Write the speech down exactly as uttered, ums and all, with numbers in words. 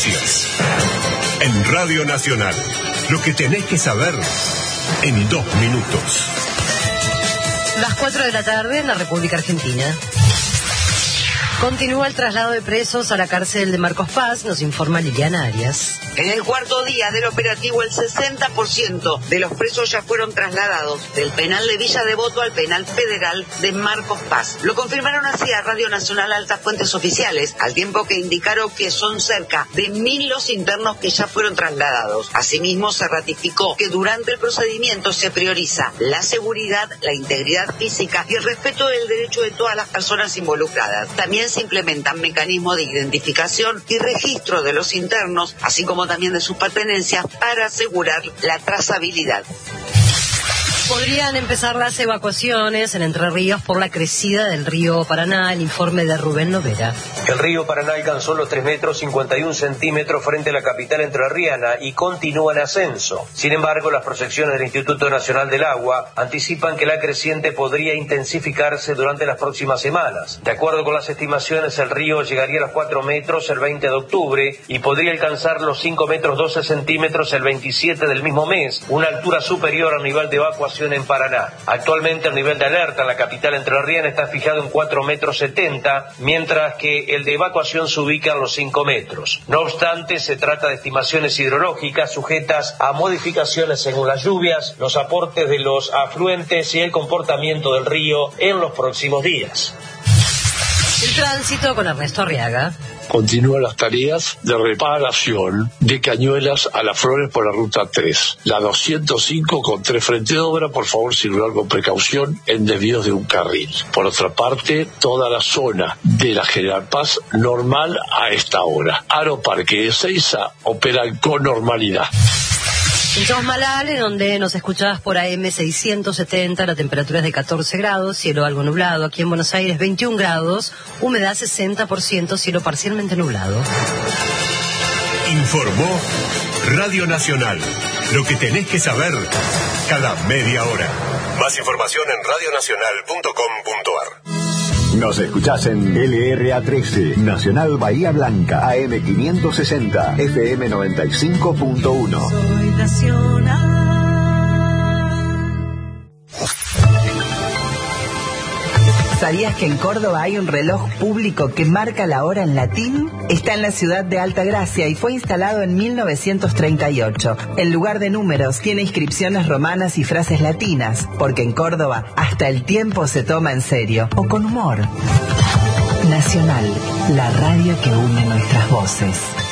Noticias. En Radio Nacional. Lo que tenés que saber en dos minutos. Las cuatro de la tarde en la República Argentina. Continúa el traslado de presos a la cárcel de Marcos Paz, nos informa Liliana Arias. En el cuarto día del operativo, el sesenta por ciento de los presos ya fueron trasladados del penal de Villa Devoto al penal federal de Marcos Paz. Lo confirmaron así a Radio Nacional altas fuentes oficiales, al tiempo que indicaron que son cerca de mil los internos que ya fueron trasladados. Asimismo, se ratificó que durante el procedimiento se prioriza la seguridad, la integridad física y el respeto del derecho de todas las personas involucradas. También se implementan mecanismos de identificación y registro de los internos, así como también de sus pertenencias, para asegurar la trazabilidad. Podrían empezar las evacuaciones en Entre Ríos por la crecida del río Paraná, el informe de Rubén Novera. El río Paraná alcanzó los tres metros cincuenta y un centímetros frente a la capital entrerriana y continúa en ascenso. Sin embargo, las proyecciones del Instituto Nacional del Agua anticipan que la creciente podría intensificarse durante las próximas semanas. De acuerdo con las estimaciones, el río llegaría a los cuatro metros el veinte de octubre y podría alcanzar los cinco metros doce centímetros el veintisiete del mismo mes, una altura superior al nivel de evacuación en Paraná. Actualmente el nivel de alerta en la capital entrerriana está fijado en cuatro metros setenta, mientras que el de evacuación se ubica en los cinco metros. No obstante, se trata de estimaciones hidrológicas sujetas a modificaciones según las lluvias, los aportes de los afluentes y el comportamiento del río en los próximos días. El tránsito con Ernesto Arriaga. Continúan las tareas de reparación de Cañuelas a Las Flores por la ruta tres. La doscientos cinco con tres frente de obra, por favor circular con precaución en desvíos de un carril. Por otra parte, toda la zona de la General Paz normal a esta hora. Aeroparque de Ezeiza operan con normalidad. En Chosmalal, en donde nos escuchabas por A M seiscientos setenta, la temperatura es de catorce grados, cielo algo nublado. Aquí en Buenos Aires, veintiún grados, humedad sesenta por ciento, cielo parcialmente nublado. Informó Radio Nacional. Lo que tenés que saber cada media hora. Más información en radio nacional punto com punto a r. Nos escuchás en L R A trece, Nacional Bahía Blanca, A M quinientos sesenta, F M noventa y cinco punto uno. Soy Nacional. ¿Sabías que en Córdoba hay un reloj público que marca la hora en latín? Está en la ciudad de Altagracia y fue instalado en mil novecientos treinta y ocho. En lugar de números, tiene inscripciones romanas y frases latinas, porque en Córdoba hasta el tiempo se toma en serio, o con humor. Nacional, la radio que une nuestras voces.